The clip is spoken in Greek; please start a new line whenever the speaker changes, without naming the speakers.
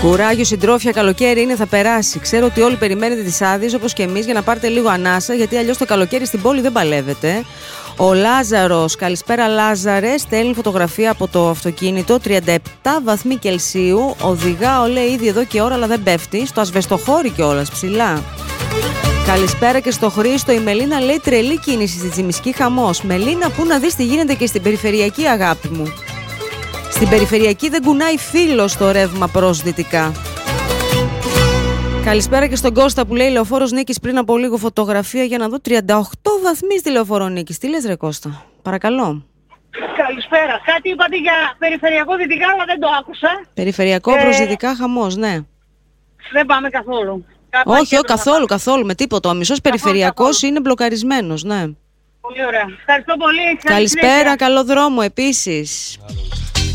Κουράγιο, συντρόφια, καλοκαίρι είναι, θα περάσει. Ξέρω ότι όλοι περιμένετε τις άδειες όπως και εμείς για να πάρετε λίγο ανάσα, γιατί αλλιώς το καλοκαίρι στην πόλη δεν παλεύετε. Ο Λάζαρος, καλησπέρα Λάζαρε, στέλνει φωτογραφία από το αυτοκίνητο, 37 βαθμοί Κελσίου. Οδηγάω, λέει, ήδη εδώ και ώρα, αλλά δεν πέφτει. Στο ασβεστοχώρι κιόλας, ψηλά. Καλησπέρα και στο Χρήστο. Η Μελίνα λέει τρελή κίνηση στη Τσιμισκή, χαμός. Μελίνα, πού να δεις τι γίνεται και στην περιφερειακή, αγάπη μου. Στην περιφερειακή δεν κουνάει φύλλο στο ρεύμα προς δυτικά. Καλησπέρα και στον Κώστα που λέει Λεωφόρος Νίκης πριν από λίγο φωτογραφία για να δω 38 βαθμοί στη Λεωφόρο Νίκης. Τι λες ρε Κώστα, παρακαλώ.
Καλησπέρα. Κάτι είπατε για περιφερειακό δυτικά, αλλά δεν το άκουσα.
Περιφερειακό προς δυτικά, χαμός, ναι.
Δεν πάμε καθόλου.
Όχι, καθόλου, με τίποτα. Ο μισός περιφερειακός είναι μπλοκαρισμένος, ναι.
Πολύ ωραία. Ευχαριστώ πολύ.
Καλησπέρα, καλό δρόμο επίσης.